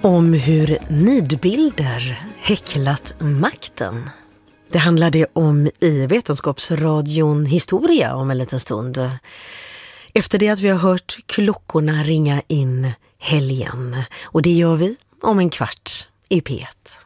Om hur nidbilder häcklat makten. Det handlade om i Vetenskapsradion Historia om en liten stund. Efter det att vi har hört klockorna ringa in helgen. Och det gör vi om en kvart i P1.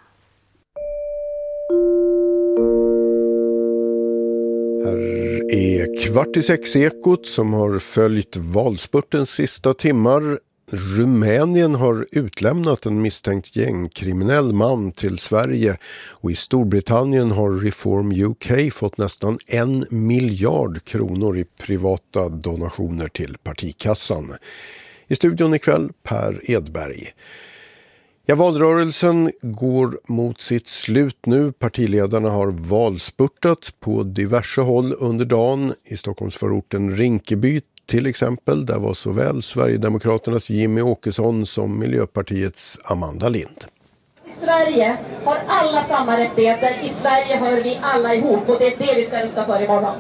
Här är 5:15-ekot som har följt valspurtens sista timmar. Rumänien har utlämnat en misstänkt gängkriminell man till Sverige och i Storbritannien har Reform UK fått nästan 1 miljard kronor i privata donationer till partikassan. I studion ikväll Per Edberg. Ja, valrörelsen går mot sitt slut nu. Partiledarna har valspurtat på diverse håll under dagen. I Stockholmsförorten Rinkeby till exempel, där var såväl Sverigedemokraternas Jimmie Åkesson som Miljöpartiets Amanda Lind. I Sverige har alla samma rättigheter. I Sverige hör vi alla ihop och det är det vi ska rösta för imorgon.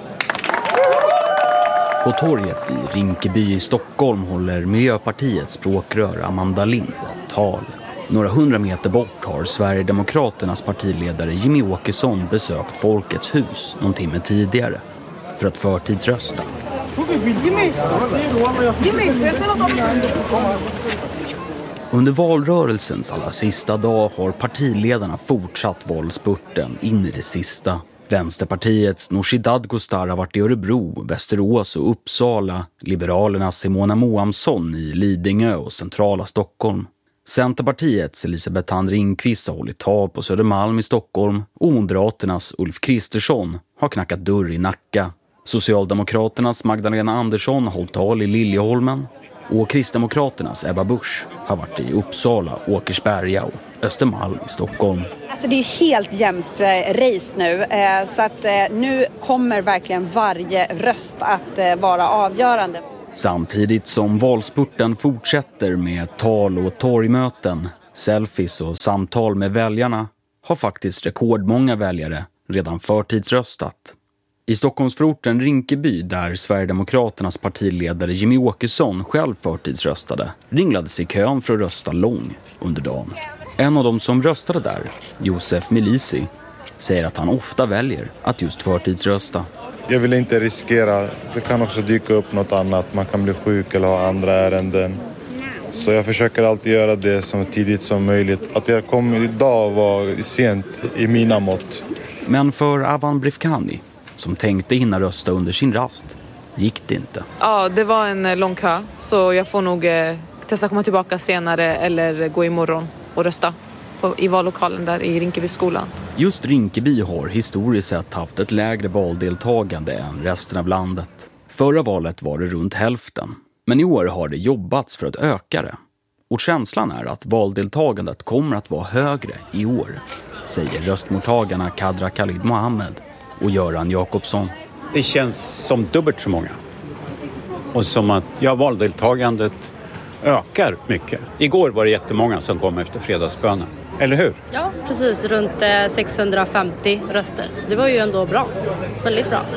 På torget i Rinkeby i Stockholm håller Miljöpartiets språkrör Amanda Lind ett tal. Några 100 meter bort har Sverigedemokraternas partiledare Jimmie Åkesson besökt Folkets hus någon timme tidigare för att förtidsrösta. Under valrörelsens allra sista dag har partiledarna fortsatt valspurten in i det sista. Vänsterpartiets Nooshi Dadgostar har varit i Örebro, Västerås och Uppsala. Liberalernas Simona Moamsson i Lidingö och centrala Stockholm. Centerpartiets Elisabeth Thand Ringqvist har hållit tal på Södermalm i Stockholm och Moderaternas Ulf Kristersson har knackat dörr i Nacka. Socialdemokraternas Magdalena Andersson har hållit tal i Liljeholmen och Kristdemokraternas Ebba Busch har varit i Uppsala, Åkersberga och Östermalm i Stockholm. Alltså det är helt jämnt race nu, så att nu kommer verkligen varje röst att vara avgörande. Samtidigt som valspurten fortsätter med tal och torgmöten, selfies och samtal med väljarna har faktiskt rekordmånga väljare redan förtidsröstat. I Stockholmsförorten Rinkeby, där Sverigedemokraternas partiledare Jimmie Åkesson själv förtidsröstade, ringlades i kön för att rösta lång under dagen. En av dem som röstade där, Josef Milisi, säger att han ofta väljer att just förtidsrösta. Jag vill inte riskera, det kan också dyka upp något annat, man kan bli sjuk eller ha andra ärenden. Så jag försöker alltid göra det så tidigt som möjligt. Att jag kommer idag var sent i mina mått. Men för Avan Brifkani, som tänkte hinna rösta under sin rast, gick det inte. Ja, det var en lång kö, så jag får nog testa komma tillbaka senare eller gå imorgon och rösta i vallokalen där i Rinkebyskolan. Just Rinkeby har historiskt sett haft ett lägre valdeltagande än resten av landet. Förra valet var det runt hälften, men i år har det jobbats för att öka det. Och känslan är att valdeltagandet kommer att vara högre i år, säger röstmottagarna Kadra Khalid Mohammed och Göran Jakobsson. Det känns som dubbelt så många. Och som att valdeltagandet ökar mycket. Igår var det jättemånga som kom efter fredagsbönen. Eller hur? Ja, precis. Runt 650 röster. Så det var ju ändå bra. Väldigt bra.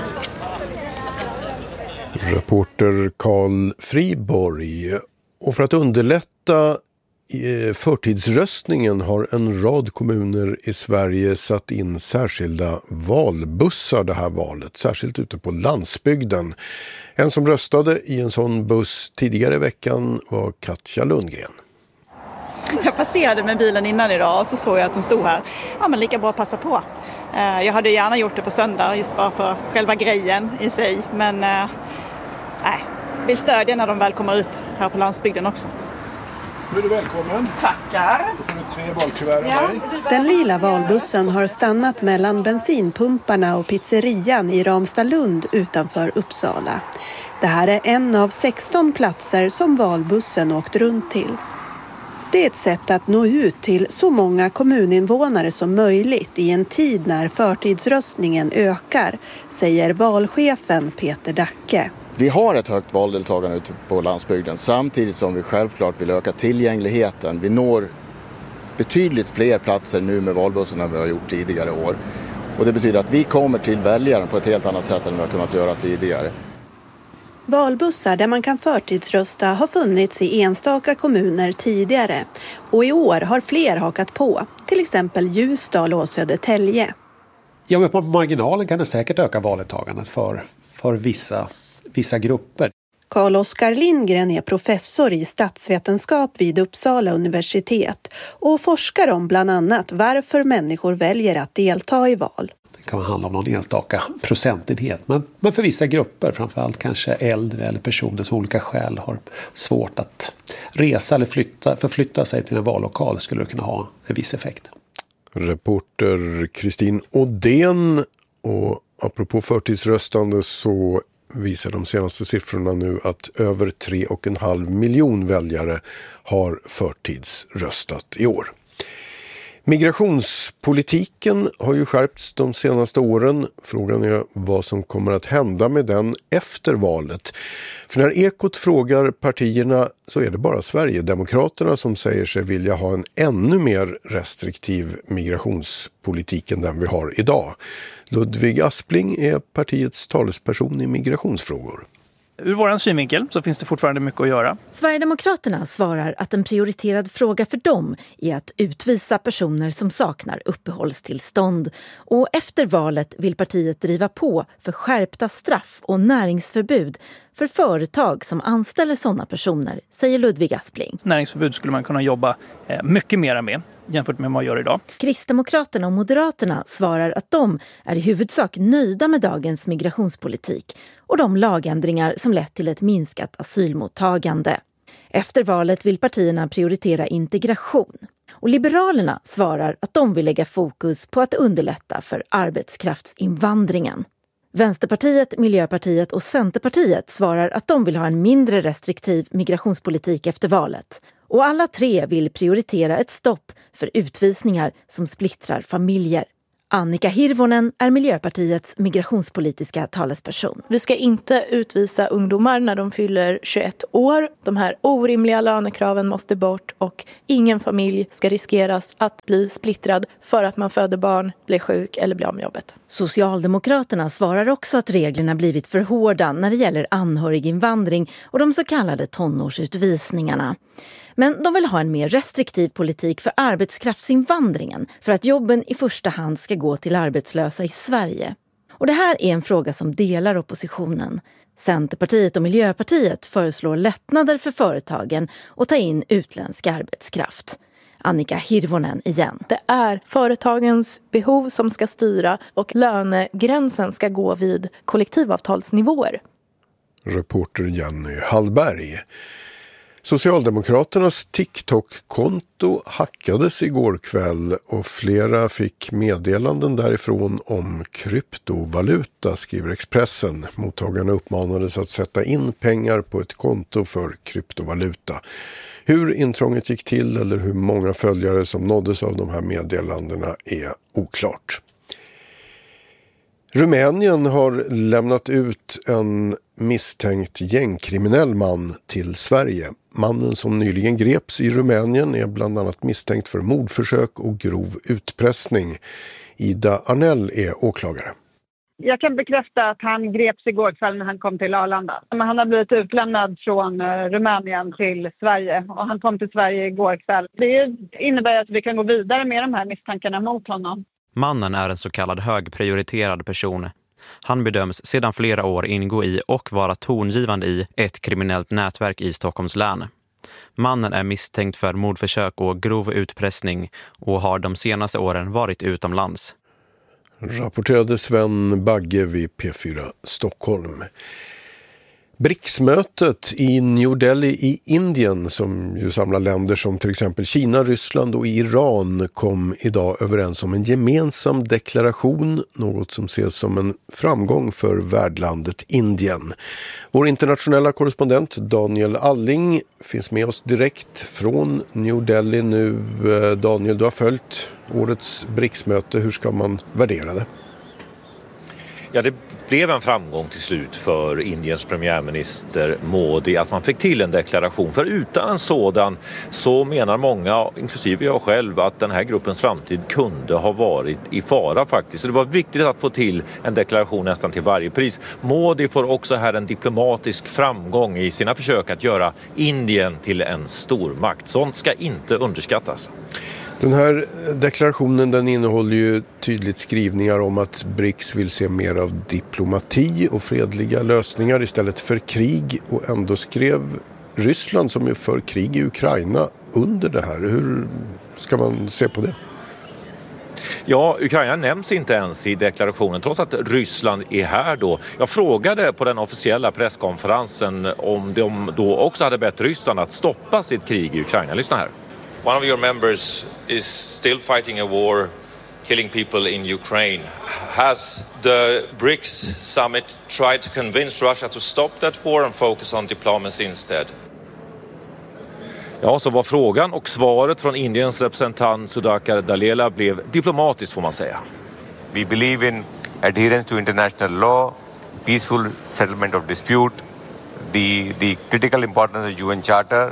Reporter Carl Friborg. Och för att underlätta förtidsröstningen har en rad kommuner i Sverige satt in särskilda valbussar det här valet, särskilt ute på landsbygden. En som röstade i en sån buss tidigare i veckan var Katja Lundgren. Jag passerade med bilen innan idag och så såg jag att de stod här. Ja, men lika bra att passa på. Jag hade gärna gjort det på söndag just bara för själva grejen i sig. Men vill stödja när de väl kommer ut här på landsbygden också. Nu är du välkommen. Tackar. Då får du 3 valkuvert av mig. Den lila valbussen har stannat mellan bensinpumparna och pizzerian i Ramstadlund utanför Uppsala. Det här är en av 16 platser som valbussen åkt runt till. Det är ett sätt att nå ut till så många kommuninvånare som möjligt i en tid när förtidsröstningen ökar, säger valchefen Peter Dacke. Vi har ett högt valdeltagande ute på landsbygden samtidigt som vi självklart vill öka tillgängligheten. Vi når betydligt fler platser nu med valbussen än vi har gjort tidigare år. Och det betyder att vi kommer till väljaren på ett helt annat sätt än vi har kunnat göra tidigare. Valbussar där man kan förtidsrösta har funnits i enstaka kommuner tidigare och i år har fler hakat på, till exempel Ljusdal och Södertälje. Ja, men på marginalen kan det säkert öka valdeltagandet för vissa grupper. Carl-Oskar Lindgren är professor i statsvetenskap vid Uppsala universitet och forskar om bland annat varför människor väljer att delta i val. Det kan handla om någon enstaka procentenhet, men för vissa grupper, framförallt kanske äldre eller personer som olika skäl har svårt att resa eller förflytta sig till en vallokal, skulle det kunna ha en viss effekt. Reporter Kristin Odén, och apropå förtidsröstande så visar de senaste siffrorna nu att över 3,5 miljoner väljare har förtidsröstat i år. Migrationspolitiken har ju skärpts de senaste åren. Frågan är vad som kommer att hända med den efter valet. För när Ekot frågar partierna så är det bara Sverigedemokraterna som säger sig vilja ha en ännu mer restriktiv migrationspolitik än den vi har idag. Ludvig Aspling är partiets talesperson i migrationsfrågor. Ur våran synvinkel så finns det fortfarande mycket att göra. Sverigedemokraterna svarar att en prioriterad fråga för dem är att utvisa personer som saknar uppehållstillstånd. Och efter valet vill partiet driva på för skärpta straff och näringsförbud för företag som anställer sådana personer, säger Ludvig Aspling. Näringsförbud skulle man kunna jobba mycket mera med jämfört med vad man gör idag. Kristdemokraterna och Moderaterna svarar att de är i huvudsak nöjda med dagens migrationspolitik och de lagändringar som lett till ett minskat asylmottagande. Efter valet vill partierna prioritera integration. Och Liberalerna svarar att de vill lägga fokus på att underlätta för arbetskraftsinvandringen. Vänsterpartiet, Miljöpartiet och Centerpartiet svarar att de vill ha en mindre restriktiv migrationspolitik efter valet. Och alla tre vill prioritera ett stopp för utvisningar som splittrar familjer. Annika Hirvonen är Miljöpartiets migrationspolitiska talesperson. Vi ska inte utvisa ungdomar när de fyller 21 år. De här orimliga lönekraven måste bort och ingen familj ska riskeras att bli splittrad för att man föder barn, blir sjuk eller blir av med jobbet. Socialdemokraterna svarar också att reglerna blivit för hårda när det gäller anhöriginvandring och de så kallade tonårsutvisningarna. Men de vill ha en mer restriktiv politik för arbetskraftsinvandringen för att jobben i första hand ska gå till arbetslösa i Sverige. Och det här är en fråga som delar oppositionen. Centerpartiet och Miljöpartiet föreslår lättnader för företagen och ta in utländsk arbetskraft. Annika Hirvonen igen. Det är företagens behov som ska styra och lönegränsen ska gå vid kollektivavtalsnivåer. Reporter Jenny Hallberg. Socialdemokraternas TikTok-konto hackades igår kväll och flera fick meddelanden därifrån om kryptovaluta, skriver Expressen. Mottagarna uppmanades att sätta in pengar på ett konto för kryptovaluta. Hur intrånget gick till eller hur många följare som nåddes av de här meddelandena är oklart. Rumänien har lämnat ut en misstänkt gängkriminell man till Sverige. Mannen som nyligen greps i Rumänien är bland annat misstänkt för mordförsök och grov utpressning. Ida Arnell är åklagare. Jag kan bekräfta att han greps igår kväll när han kom till Arlanda. Men han har blivit utlämnad från Rumänien till Sverige och han kom till Sverige igår kväll. Det innebär att vi kan gå vidare med de här misstankarna mot honom. Mannen är en så kallad högprioriterad person. Han bedöms sedan flera år ingå i och vara tongivande i ett kriminellt nätverk i Stockholms län. Mannen är misstänkt för mordförsök och grov utpressning och har de senaste åren varit utomlands. Rapporterade Sven Bagge vid P4 Stockholm. BRICS-mötet i New Delhi i Indien, som ju samlar länder som till exempel Kina, Ryssland och Iran, kom idag överens om en gemensam deklaration, något som ses som en framgång för värdlandet Indien. Vår internationella korrespondent Daniel Alling finns med oss direkt från New Delhi nu. Daniel, du har följt årets BRICS-möte. Hur ska man värdera det? Ja, det blev en framgång till slut för Indiens premiärminister Modi att man fick till en deklaration. För utan en sådan så menar många, inklusive jag själv, att den här gruppens framtid kunde ha varit i fara faktiskt. Så det var viktigt att få till en deklaration nästan till varje pris. Modi får också här en diplomatisk framgång i sina försök att göra Indien till en stormakt. Sånt ska inte underskattas. Den här deklarationen, den innehåller ju tydligt skrivningar om att BRICS vill se mer av diplomati och fredliga lösningar istället för krig, och ändå skrev Ryssland, som är för krig i Ukraina, under det här. Hur ska man se på det? Ja, Ukraina nämns inte ens i deklarationen trots att Ryssland är här då. Jag frågade på den officiella presskonferensen om de då också hade bett Ryssland att stoppa sitt krig i Ukraina. Lyssna här. One of your members is still fighting a war, killing people in Ukraine. Has the BRICS summit tried to convince Russia to stop that war and focus on diplomacy instead? Ja, så var frågan, och svaret från Indiens representant Sudhakar Dallela blev diplomatiskt, får man säga. We believe in adherence to international law, peaceful settlement of dispute, the critical importance of UN Charter,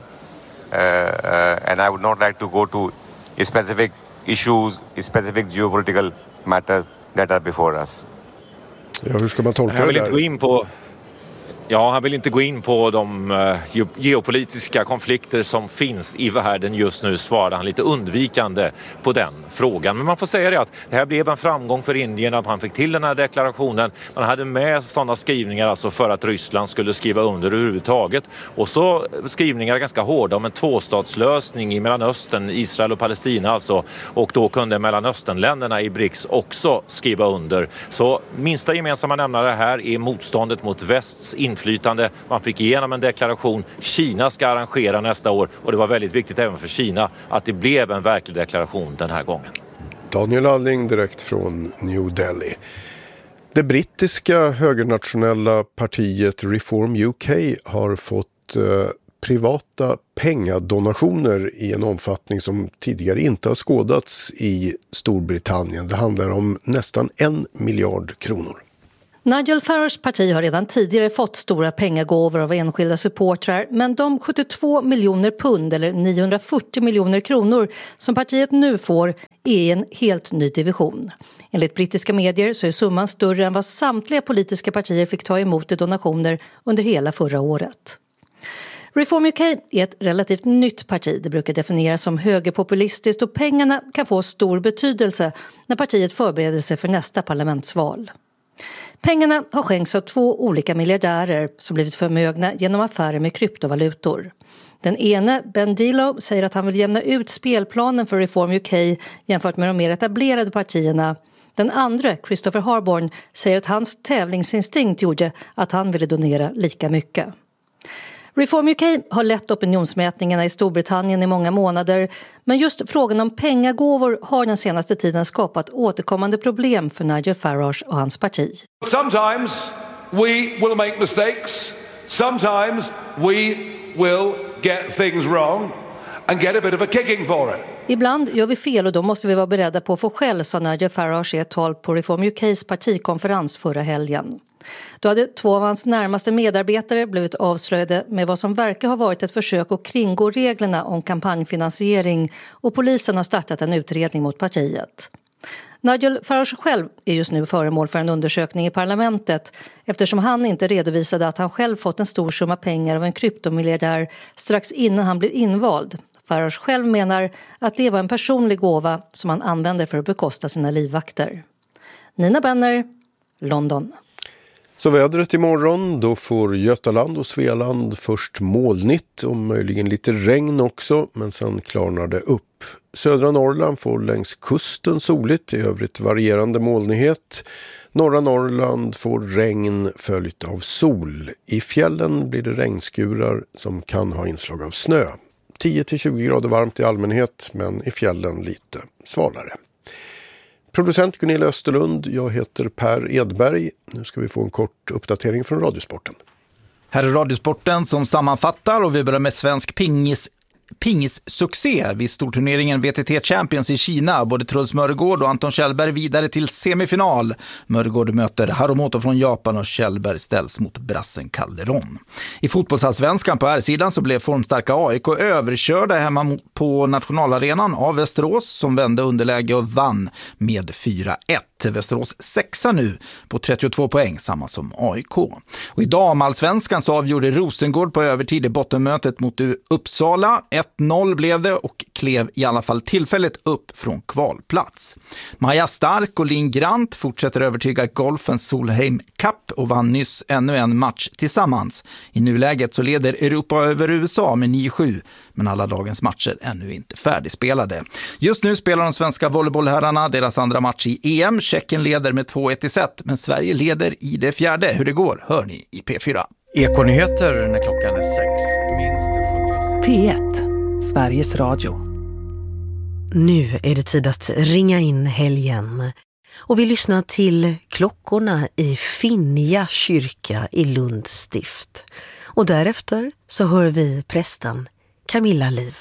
and I would not like to go to specific issues, specific geopolitical matters that are before us. Ja, hur ska man tolka det där? Han vill inte gå in på de geopolitiska konflikter som finns i världen just nu, svarade han lite undvikande på den frågan. Men man får säga det att det här blev en framgång för Indien att man fick till den här deklarationen. Man hade med sådana skrivningar alltså för att Ryssland skulle skriva under överhuvudtaget. Och så skrivningar ganska hårda om en tvåstatslösning i Mellanöstern, Israel och Palestina alltså. Och då kunde Mellanösternländerna i BRICS också skriva under. Så minsta gemensamma nämnare här är motståndet mot västs inflytande. Man fick igenom en deklaration. Kina ska arrangera nästa år, och det var väldigt viktigt även för Kina att det blev en verklig deklaration den här gången. Daniel Alling direkt från New Delhi. Det brittiska högernationella partiet Reform UK har fått privata pengadonationer i en omfattning som tidigare inte har skådats i Storbritannien. Det handlar om nästan 1 miljard kronor. Nigel Farages parti har redan tidigare fått stora pengagåvor av enskilda supportrar, men de 72 miljoner pund eller 940 miljoner kronor som partiet nu får är en helt ny division. Enligt brittiska medier så är summan större än vad samtliga politiska partier fick ta emot i donationer under hela förra året. Reform UK är ett relativt nytt parti. Det brukar definieras som högerpopulistiskt, och pengarna kan få stor betydelse när partiet förbereder sig för nästa parlamentsval. Pengarna har skänkts av 2 olika miljardärer som blivit förmögna genom affärer med kryptovalutor. Den ene, Ben Dilo, säger att han vill jämna ut spelplanen för Reform UK jämfört med de mer etablerade partierna. Den andra, Christopher Harborn, säger att hans tävlingsinstinkt gjorde att han ville donera lika mycket. Reform UK har lett opinionsmätningarna i Storbritannien i många månader, men just frågan om pengagåvor har den senaste tiden skapat återkommande problem för Nigel Farage och hans parti. Sometimes we will make mistakes. Sometimes we will get things wrong and get a bit of a kicking for it. Ibland gör vi fel, och då måste vi vara beredda på att få skäll, sa Nigel Farage i ett tal på Reform UKs partikonferens förra helgen. Då hade 2 av hans närmaste medarbetare blivit avslöjade med vad som verkar ha varit ett försök att kringgå reglerna om kampanjfinansiering, och polisen har startat en utredning mot partiet. Nigel Farage själv är just nu föremål för en undersökning i parlamentet eftersom han inte redovisade att han själv fått en stor summa pengar av en kryptomiljardär strax innan han blev invald. Farage själv menar att det var en personlig gåva som han använde för att bekosta sina livvakter. Nina Benner, London. Så vädret imorgon, då får Götaland och Svealand först molnigt och möjligen lite regn också, men sen klarnar det upp. Södra Norrland får längs kusten soligt, i övrigt varierande molnighet. Norra Norrland får regn följt av sol. I fjällen blir det regnskurar som kan ha inslag av snö. 10-20 grader varmt i allmänhet, men i fjällen lite svalare. Producent Gunilla Österlund, jag heter Per Edberg. Nu ska vi få en kort uppdatering från Radiosporten. Här är Radiosporten som sammanfattar, och vi börjar med svensk pingis pingissuccé vid storturneringen VTT Champions i Kina. Både Truls Mörgård och Anton Kjellberg vidare till semifinal. Mörgård möter Harumoto från Japan och Kjellberg ställs mot brassen Calderon. I fotbollsallsvenskan på R-sidan så blev formstarka AIK överkörda hemma på nationalarenan av Västerås som vände underläge och vann med 4-1. Västerås 6 nu på 32 poäng, samma som AIK. Och i damallsvenskan så avgjorde Rosengård på övertid i bottenmötet mot Uppsala. 1-0 blev det och klev i alla fall tillfälligt upp från kvalplats. Maja Stark och Linn Grant fortsätter övertyga golfens Solheim Cup och vann nyss ännu en match tillsammans. I nuläget så leder Europa över USA med 9-7, men alla dagens matcher är ännu inte färdigspelade. Just nu spelar de svenska volleybollherrarna deras andra match i EM. Tjeckien leder med 2-1 i set, men Sverige leder i det fjärde. Hur det går hör ni i P4. Ekonyheter när klockan är 6. P1, Sveriges Radio. Nu är det tid att ringa in helgen. Och vi lyssnar till klockorna i Finja kyrka i Lunds stift. Och därefter så hör vi prästen Camilla Liv.